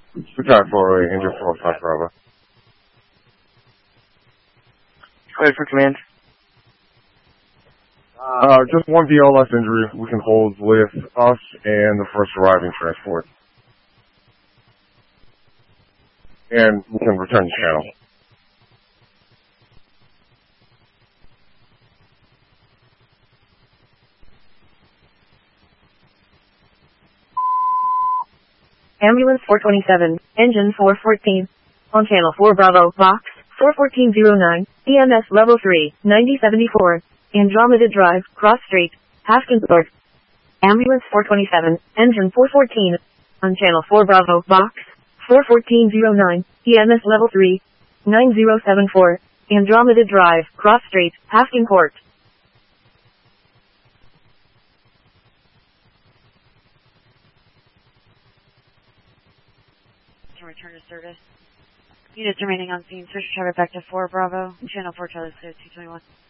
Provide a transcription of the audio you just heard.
Attack 408, engine 45 Bravo. Ready for command. Just one VLS injury we can hold with us and the first arriving transport. And we can return to channel. Ambulance 427, engine 414. On channel 4 Bravo, box 41409, EMS level 3, 9074. Andromeda Drive, Cross Street, Haskins-Burg. Ambulance 427, engine 414. On channel 4 Bravo, box 41409, EMS level 3, 9074. Andromeda Drive, Cross Street, Haskins Court. To return to service. Units remaining on scene. Switch traffic back to 4 Bravo. Channel 4 Charlie 221.